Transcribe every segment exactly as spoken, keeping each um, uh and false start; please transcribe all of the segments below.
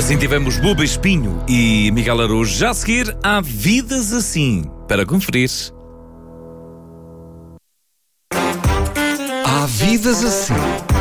Assim tivemos Buba Espinho e Miguel Araújo. Já a seguir, há Vidas Assim, para conferir. Há Vidas Assim.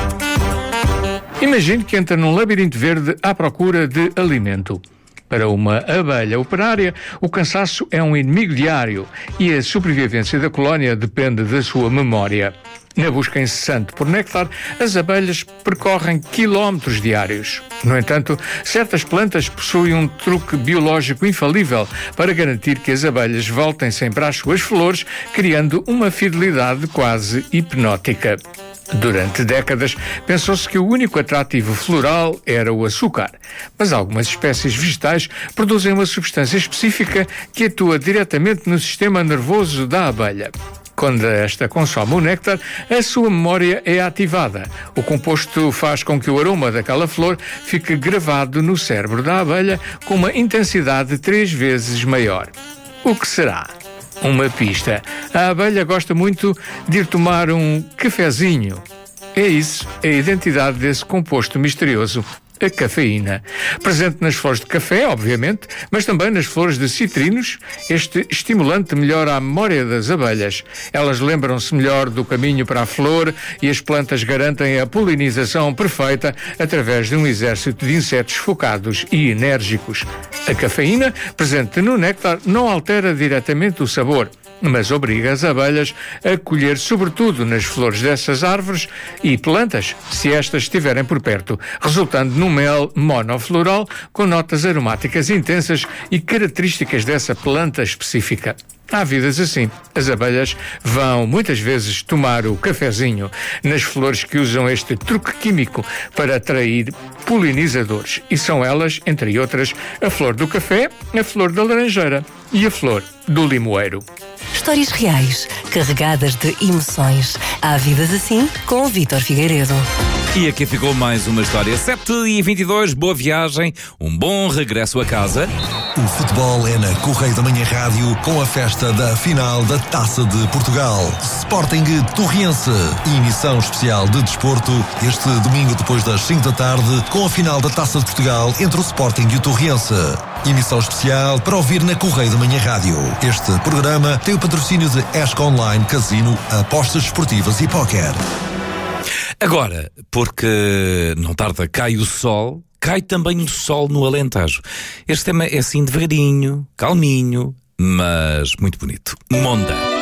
Imagine que entra num labirinto verde à procura de alimento. Para uma abelha operária, o cansaço é um inimigo diário e a sobrevivência da colónia depende da sua memória. Na busca incessante por néctar, as abelhas percorrem quilómetros diários. No entanto, certas plantas possuem um truque biológico infalível para garantir que as abelhas voltem sempre às suas flores, criando uma fidelidade quase hipnótica. Durante décadas, pensou-se que o único atrativo floral era o açúcar, mas algumas espécies vegetais produzem uma substância específica que atua diretamente no sistema nervoso da abelha. Quando esta consome o néctar, a sua memória é ativada. O composto faz com que o aroma daquela flor fique gravado no cérebro da abelha com uma intensidade três vezes maior. O que será? Uma pista. A abelha gosta muito de ir tomar um cafezinho. É isso, a identidade desse composto misterioso, a cafeína. Presente nas flores de café, obviamente, mas também nas flores de citrinos, este estimulante melhora a memória das abelhas. Elas lembram-se melhor do caminho para a flor e as plantas garantem a polinização perfeita através de um exército de insetos focados e enérgicos. A cafeína, presente no néctar, não altera diretamente o sabor, mas obriga as abelhas a colher sobretudo nas flores dessas árvores e plantas, se estas estiverem por perto, resultando num mel monofloral com notas aromáticas intensas e características dessa planta específica. Há vidas assim. As abelhas vão muitas vezes tomar o cafezinho nas flores que usam este truque químico para atrair polinizadores. E são elas, entre outras, a flor do café, a flor da laranjeira e a flor do limoeiro. Histórias reais, carregadas de emoções. Há Vidas Assim, com o Vítor Figueiredo. E aqui ficou mais uma história. sete e vinte e dois, boa viagem, um bom regresso a casa. O futebol é na Correio da Manhã Rádio com a festa da final da Taça de Portugal. Sporting Torriense. Emissão especial de desporto este domingo depois das cinco da tarde com a final da Taça de Portugal entre o Sporting e o Torriense. Emissão especial para ouvir na Correio da Manhã Rádio. Este programa tem o patrocínio de Esca Online, Casino, apostas esportivas e póquer. Agora, porque não tarda, cai o sol, cai também o sol no Alentejo. Este tema é assim devagarinho, calminho, mas muito bonito. Monda.